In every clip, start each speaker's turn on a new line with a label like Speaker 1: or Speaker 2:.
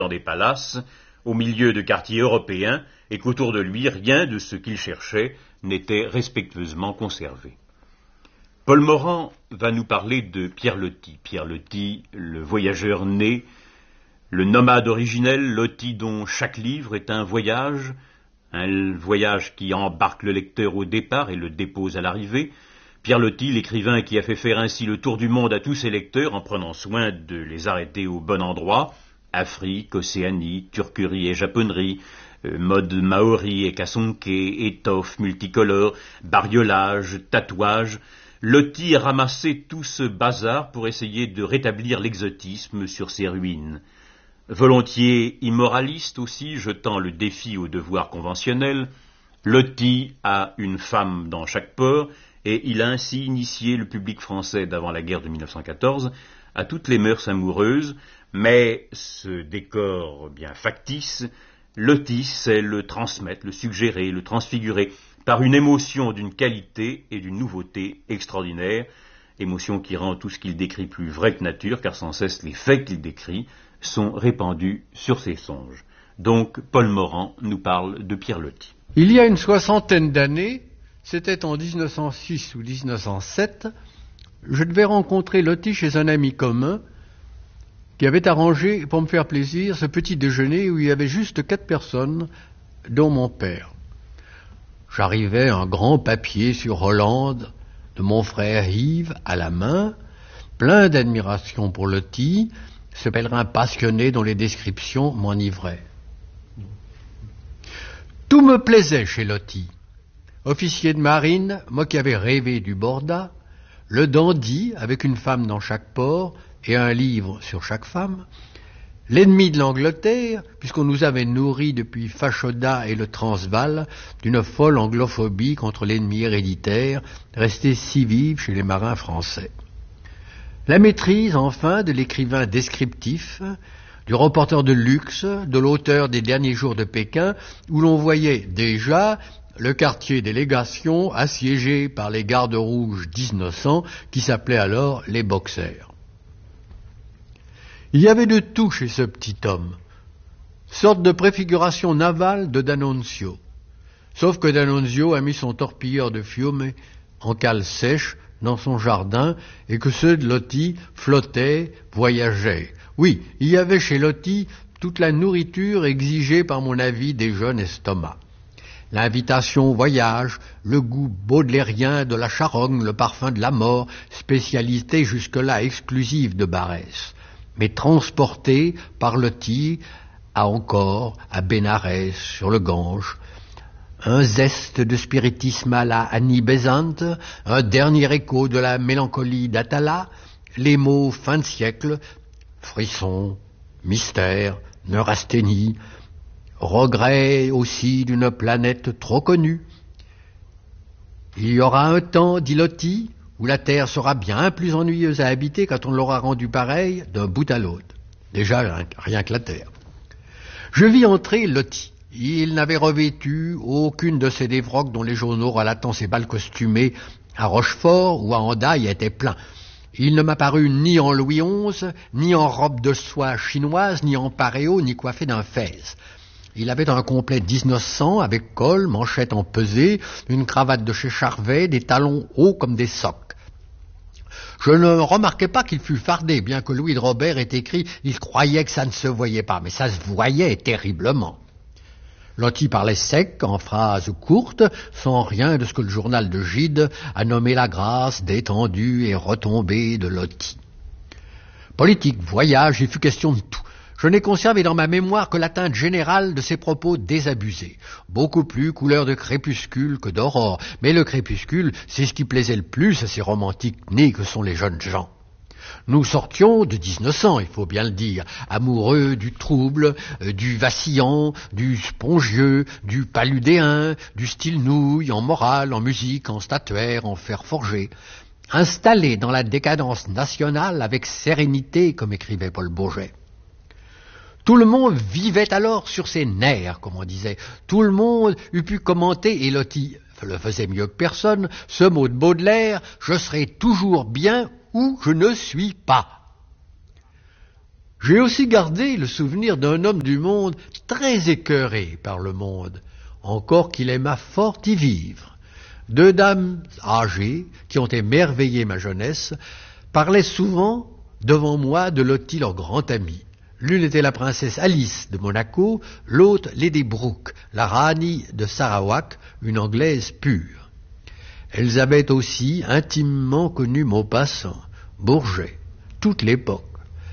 Speaker 1: dans des palaces, au milieu de quartiers européens, et qu'autour de lui, rien de ce qu'il cherchait n'était respectueusement conservé. Paul Morand va nous parler de Pierre Loti. Pierre Loti, le voyageur né, le nomade originel, Loti dont chaque livre est un voyage qui embarque le lecteur au départ et le dépose à l'arrivée. Pierre Loti, l'écrivain qui a fait faire ainsi le tour du monde à tous ses lecteurs en prenant soin de les arrêter au bon endroit, Afrique, Océanie, Turquerie et Japonnerie, mode maori et cassonqué, étoffe multicolore, bariolage, tatouage. Loti a ramassé tout ce bazar pour essayer de rétablir l'exotisme sur ses ruines. Volontiers immoraliste aussi, jetant le défi au devoir conventionnel, Loti a une femme dans chaque port et il a ainsi initié le public français d'avant la guerre de 1914 à toutes les mœurs amoureuses, mais ce décor bien factice, Loti sait le transmettre, le suggérer, le transfigurer par une émotion d'une qualité et d'une nouveauté extraordinaire, émotion qui rend tout ce qu'il décrit plus vrai que nature, car sans cesse les faits qu'il décrit sont répandus sur ses songes. Donc Paul Morand nous parle de Pierre Loti.
Speaker 2: Il y a une soixantaine d'années, c'était en 1906 ou 1907, je devais rencontrer Loti chez un ami commun qui avait arrangé, pour me faire plaisir, ce petit déjeuner où il y avait juste 4 personnes, dont mon père. J'arrivais un grand papier sur Hollande, de mon frère Yves, à la main, plein d'admiration pour Loti, ce pèlerin passionné dont les descriptions m'enivraient. Tout me plaisait chez Loti. Officier de marine, moi qui avais rêvé du Borda, le dandy, avec une femme dans chaque port et un livre sur chaque femme, l'ennemi de l'Angleterre, puisqu'on nous avait nourris depuis Fachoda et le Transvaal d'une folle anglophobie contre l'ennemi héréditaire, resté si vive chez les marins français. La maîtrise, enfin, de l'écrivain descriptif, du reporter de luxe, de l'auteur des derniers jours de Pékin, où l'on voyait déjà le quartier des légations assiégé par les gardes rouges d'innocents qui s'appelaient alors les boxers. Il y avait de tout chez ce petit homme, sorte de préfiguration navale de D'Annunzio, sauf que D'Annunzio a mis son torpilleur de Fiume en cale sèche dans son jardin et que ceux de Loti flottaient, voyageaient. Oui, il y avait chez Loti toute la nourriture exigée par mon avis des jeunes estomacs. L'invitation au voyage, le goût baudelairien de la charogne, le parfum de la mort, spécialité jusque-là exclusive de Barès, mais transporté par Loti à Bénarès, sur le Gange. Un zeste de spiritisme à la Annie Besant, un dernier écho de la mélancolie d'Atala, les mots fin de siècle, frisson, mystère, neurasthénie, regret aussi d'une planète trop connue. Il y aura un temps, dit Loti, où la terre sera bien plus ennuyeuse à habiter quand on l'aura rendue pareille d'un bout à l'autre. Déjà, rien que la terre. Je vis entrer Loti. Il n'avait revêtu aucune de ces défroques dont les journaux relatant ses bals costumés à Rochefort ou à Hendaye étaient pleins. Il ne m'apparut ni en Louis XI, ni en robe de soie chinoise, ni en paréo, ni coiffé d'un fez. Il avait un complet 1900 avec col, manchette empesée, une cravate de chez Charvet, des talons hauts comme des socs. Je ne remarquai pas qu'il fût fardé, bien que Louis de Robert ait écrit « Il croyait que ça ne se voyait pas », mais ça se voyait terriblement. Loti parlait sec, en phrases courtes, sans rien de ce que le journal de Gide a nommé la grâce détendue et retombée de Loti. Politique, voyage, il fut question de tout. Je n'ai conservé dans ma mémoire que l'atteinte générale de ses propos désabusés, beaucoup plus couleur de crépuscule que d'aurore, mais le crépuscule, c'est ce qui plaisait le plus à ces romantiques nés que sont les jeunes gens. Nous sortions de 1900, il faut bien le dire, amoureux du trouble, du vacillant, du spongieux, du paludéen, du style nouille, en morale, en musique, en statuaire, en fer forgé. Installés dans la décadence nationale avec sérénité, comme écrivait Paul Bourget. Tout le monde vivait alors sur ses nerfs, comme on disait. Tout le monde eût pu commenter, et Loti le faisait mieux que personne, ce mot de Baudelaire, « Je serai toujours bien où je ne suis pas ». J'ai aussi gardé le souvenir d'un homme du monde très écœuré par le monde, encore qu'il aima fort y vivre. Deux dames âgées, qui ont émerveillé ma jeunesse, parlaient souvent devant moi de Lottie, leur grand amie. L'une était la princesse Alice de Monaco, l'autre Lady Brooke, la Rani de Sarawak, une Anglaise pure. Elles avaient aussi intimement connu Maupassant, Bourget, toute l'époque.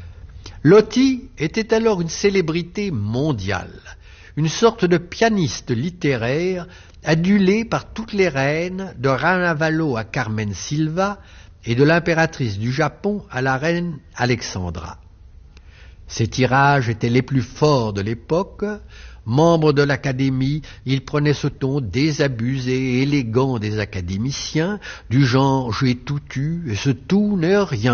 Speaker 2: Lottie était alors une célébrité mondiale, une sorte de pianiste littéraire adulée par toutes les reines, de Ranavalo à Carmen Silva et de l'impératrice du Japon à la reine Alexandra. Ses tirages étaient les plus forts de l'époque. Membre de l'Académie, il prenait ce ton désabusé et élégant des académiciens, du genre « j'ai tout eu et ce tout n'est rien ».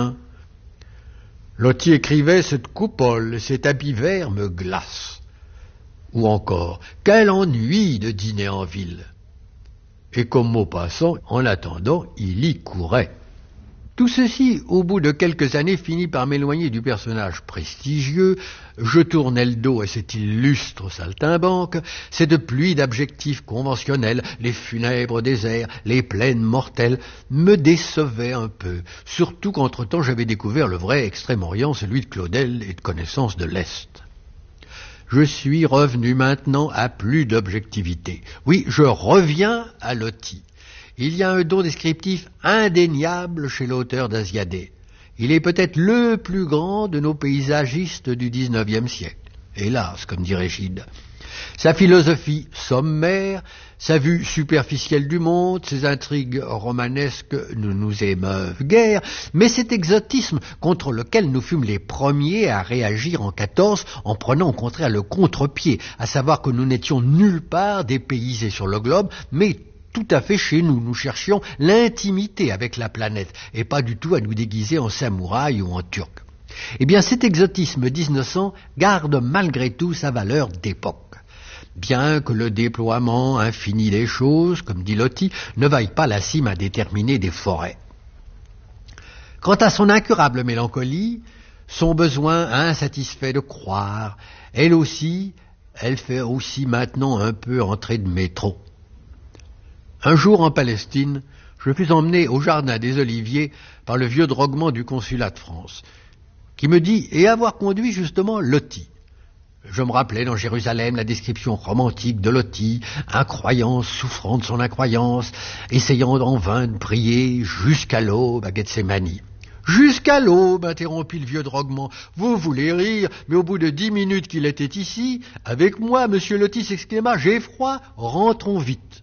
Speaker 2: Lottie écrivait « cette coupole et cet habit vert me glace ». Ou encore « quel ennui de dîner en ville ». Et comme Maupassant, en attendant, il y courait. Tout ceci, au bout de quelques années, finit par m'éloigner du personnage prestigieux. Je tournais le dos à cet illustre saltimbanque, cette pluie d'adjectifs conventionnels, les funèbres déserts, les plaines mortelles, me décevaient un peu, surtout qu'entre-temps j'avais découvert le vrai Extrême-Orient, celui de Claudel et de connaissance de l'Est. Je suis revenu maintenant à plus d'objectivité. Oui, je reviens à Lottie. Il y a un don descriptif indéniable chez l'auteur d'Asiadé. Il est peut-être le plus grand de nos paysagistes du XIXe siècle. Hélas, comme dirait Gide. Sa philosophie sommaire, sa vue superficielle du monde, ses intrigues romanesques ne nous émeuvent guère, mais cet exotisme contre lequel nous fûmes les premiers à réagir en 14 en prenant au contraire le contre-pied, à savoir que nous n'étions nulle part dépaysés sur le globe, mais tout à fait chez nous. Nous cherchions l'intimité avec la planète et pas du tout à nous déguiser en samouraï ou en turc. Eh bien, cet exotisme 1900 garde malgré tout sa valeur d'époque. Bien que le déploiement infini des choses, comme dit Lottie, ne vaille pas la cime indéterminée des forêts. Quant à son incurable mélancolie, son besoin insatisfait de croire, elle fait aussi maintenant un peu entrer de métro. Un jour en Palestine, je fus emmené au jardin des Oliviers par le vieux droguement du consulat de France, qui me dit, et avoir conduit justement Lottie. Je me rappelais dans Jérusalem la description romantique de Lottie, incroyant, souffrant de son incroyance, essayant en vain de prier jusqu'à l'aube à Gethsémani. Jusqu'à l'aube, interrompit le vieux droguement. Vous voulez rire, mais au bout de 10 minutes qu'il était ici, avec moi, monsieur Lottie s'exclama, j'ai froid, rentrons vite.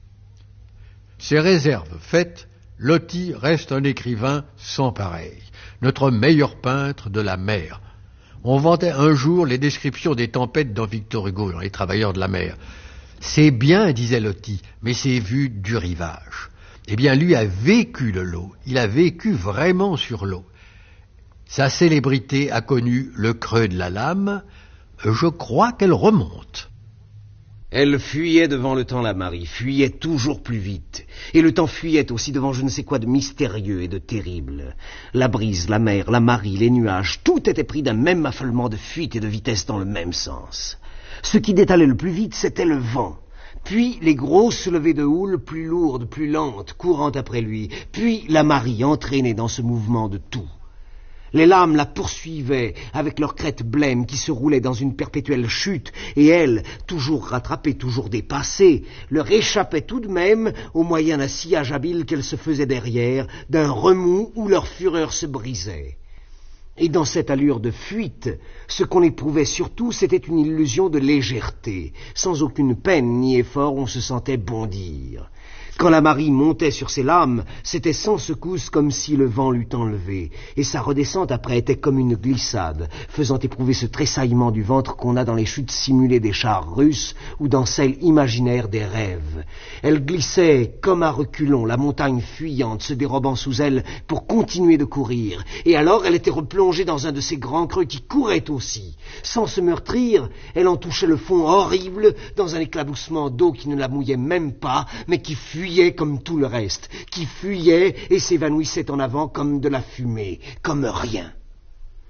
Speaker 2: Ces réserves faites, Lottie reste un écrivain sans pareil, notre meilleur peintre de la mer. On vantait un jour les descriptions des tempêtes dans Victor Hugo, dans Les Travailleurs de la mer. C'est bien, disait Lottie, mais c'est vu du rivage. Eh bien, lui a vécu de l'eau, il a vécu vraiment sur l'eau. Sa célébrité a connu le creux de la lame, je crois qu'elle remonte.
Speaker 3: Elle fuyait devant le temps, la Marie, fuyait toujours plus vite. Et le temps fuyait aussi devant je ne sais quoi de mystérieux et de terrible. La brise, la mer, la Marie, les nuages, tout était pris d'un même affolement de fuite et de vitesse dans le même sens. Ce qui détalait le plus vite, c'était le vent. Puis les grosses levées de houle plus lourdes, plus lentes, courant après lui. Puis la Marie entraînée dans ce mouvement de tout. Les lames la poursuivaient avec leurs crêtes blêmes qui se roulaient dans une perpétuelle chute, et elle, toujours rattrapée, toujours dépassée, leur échappait tout de même au moyen d'un sillage habile qu'elle se faisait derrière, d'un remous où leur fureur se brisait. Et dans cette allure de fuite, ce qu'on éprouvait surtout, c'était une illusion de légèreté. Sans aucune peine ni effort, on se sentait bondir. Quand la Marie montait sur ses lames, c'était sans secousse comme si le vent l'eût enlevé, et sa redescente après était comme une glissade, faisant éprouver ce tressaillement du ventre qu'on a dans les chutes simulées des chars russes ou dans celles imaginaires des rêves. Elle glissait comme à reculons, la montagne fuyante se dérobant sous elle pour continuer de courir, et alors elle était replongée dans un de ces grands creux qui couraient aussi. Sans se meurtrir, elle en touchait le fond horrible dans un éclaboussement d'eau qui ne la mouillait même pas, mais qui fuyait comme tout le reste, qui fuyait et s'évanouissait en avant comme de la fumée, comme rien.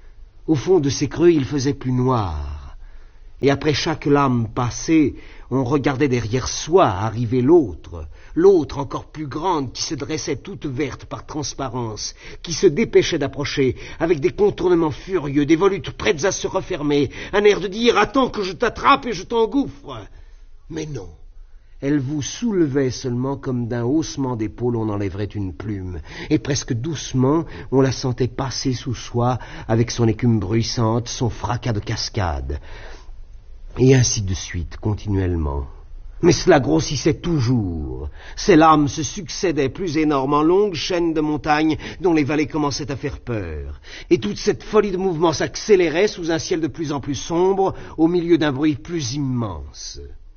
Speaker 3: Au fond de ces creux, il faisait plus noir. Et après chaque lame passée, on regardait derrière soi arriver l'autre encore plus grande, qui se dressait toute verte par transparence, qui se dépêchait d'approcher, avec des contournements furieux, des volutes prêtes à se refermer, un air de dire « Attends que je t'attrape et je t'engouffre !» Mais non, elle vous soulevait seulement comme d'un haussement d'épaule on enlèverait une plume, et presque doucement on la sentait passer sous soi avec son écume bruissante, son fracas de cascade, et ainsi de suite, continuellement. Mais cela grossissait toujours. Ces lames se succédaient plus énormes en longues chaînes de montagnes dont les vallées commençaient à faire peur. Et toute cette folie de mouvement s'accélérait sous un ciel de plus en plus sombre, au milieu d'un bruit plus immense.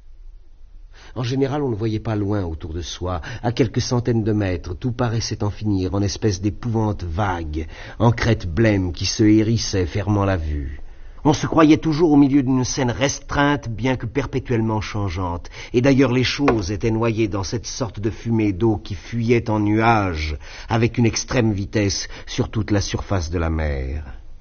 Speaker 3: En général, on ne voyait pas loin autour de soi. À quelques centaines de mètres, tout paraissait en finir en espèce d'épouvante vague, en crête blême qui se hérissait, fermant la vue. On se croyait toujours au milieu d'une scène restreinte, bien que perpétuellement changeante. Et d'ailleurs, les choses étaient noyées dans cette sorte de fumée d'eau qui fuyait en nuages, avec une extrême vitesse, sur toute la surface de la mer.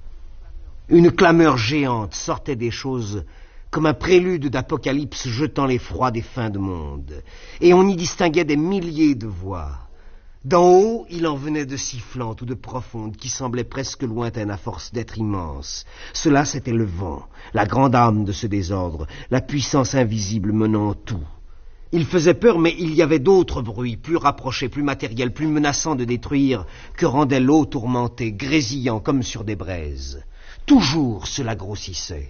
Speaker 3: Une clameur géante sortait des choses comme un prélude d'apocalypse jetant l'effroi des fins de monde. Et on y distinguait des milliers de voix. D'en haut, il en venait de sifflantes ou de profondes qui semblaient presque lointaines à force d'être immenses. Cela, c'était le vent, la grande âme de ce désordre, la puissance invisible menant tout. Il faisait peur, mais il y avait d'autres bruits, plus rapprochés, plus matériels, plus menaçants de détruire, que rendait l'eau tourmentée, grésillant comme sur des braises. Toujours cela grossissait.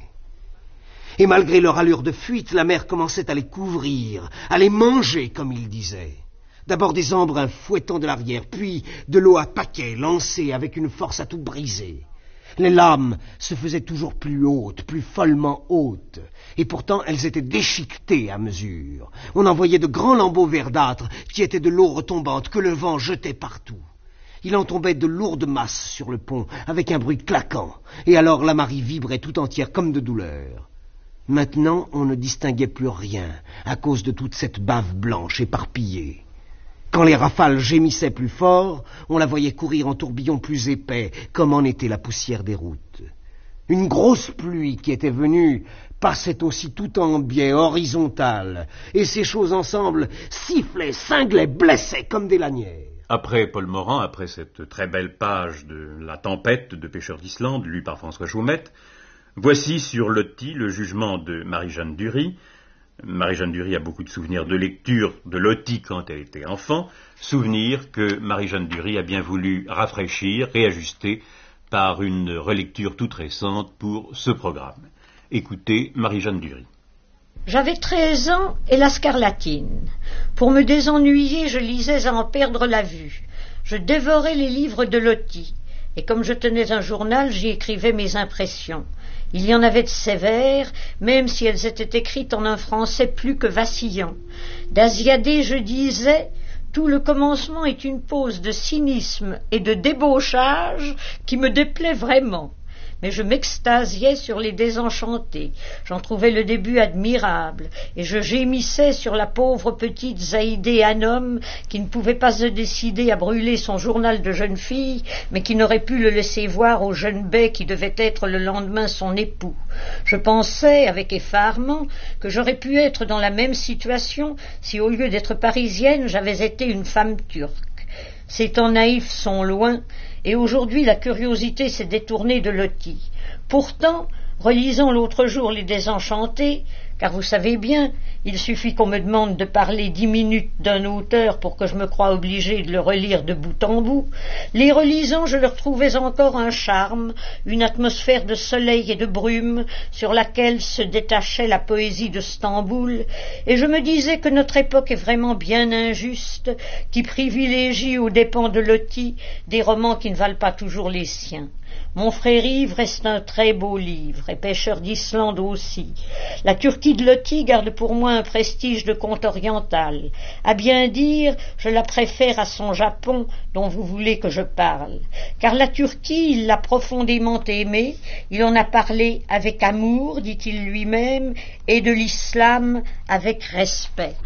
Speaker 3: Et malgré leur allure de fuite, la mer commençait à les couvrir, à les manger, comme il disait. D'abord des embruns fouettant de l'arrière, puis de l'eau à paquets lancée avec une force à tout briser. Les lames se faisaient toujours plus hautes, plus follement hautes, et pourtant elles étaient déchiquetées à mesure. On en voyait de grands lambeaux verdâtres qui étaient de l'eau retombante que le vent jetait partout. Il en tombait de lourdes masses sur le pont avec un bruit claquant, et alors la Marie vibrait tout entière comme de douleur. Maintenant, on ne distinguait plus rien à cause de toute cette bave blanche éparpillée. Quand les rafales gémissaient plus fort, on la voyait courir en tourbillons plus épais, comme en était la poussière des routes. Une grosse pluie qui était venue passait aussi tout en biais horizontal, et ces choses ensemble sifflaient, cinglaient, blessaient comme des lanières.
Speaker 1: Après Paul Morand, après cette très belle page de La tempête de Pêcheurs d'Islande, lue par François Chaumette, voici sur Loti le jugement de Marie-Jeanne Dury. Marie-Jeanne Dury a beaucoup de souvenirs de lecture de Loti quand elle était enfant, souvenirs que Marie-Jeanne Dury a bien voulu rafraîchir, réajuster par une relecture toute récente pour ce programme. Écoutez Marie-Jeanne Dury.
Speaker 4: J'avais 13 ans et la scarlatine. Pour me désennuyer, je lisais à en perdre la vue. Je dévorais les livres de Loti. Et comme je tenais un journal, j'y écrivais mes impressions. Il y en avait de sévères, même si elles étaient écrites en un français plus que vacillant. D'Asiadé, je disais, tout le commencement est une pose de cynisme et de débauchage qui me déplaît vraiment. Mais je m'extasiais sur les désenchantés. J'en trouvais le début admirable, et je gémissais sur la pauvre petite Zaïdé Hanom qui ne pouvait pas se décider à brûler son journal de jeune fille, mais qui n'aurait pu le laisser voir au jeune bai qui devait être le lendemain son époux. Je pensais, avec effarement, que j'aurais pu être dans la même situation si, au lieu d'être parisienne, j'avais été une femme turque. Ces temps naïfs sont loin, et aujourd'hui la curiosité s'est détournée de Loti. Pourtant, relisant l'autre jour Les Désenchantés, car vous savez bien, il suffit qu'on me demande de parler 10 minutes d'un auteur pour que je me croie obligé de le relire de bout en bout, les relisant, je leur trouvais encore un charme, une atmosphère de soleil et de brume sur laquelle se détachait la poésie de Stamboul, et je me disais que notre époque est vraiment bien injuste, qui privilégie aux dépens de Loti des romans qui ne valent pas toujours les siens. Mon frère Yves reste un très beau livre, et Pêcheurs d'Islande aussi. La Turquie de Loti garde pour moi un prestige de conte oriental. À bien dire, je la préfère à son Japon, dont vous voulez que je parle. Car la Turquie, il l'a profondément aimée, il en a parlé avec amour, dit-il lui-même, et de l'islam avec respect.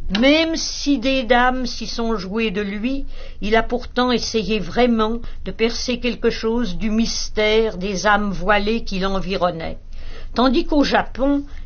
Speaker 4: Même si des dames s'y sont jouées de lui, il a pourtant essayé vraiment de percer quelque chose du mystère des âmes voilées qui l'environnaient. Tandis qu'au Japon,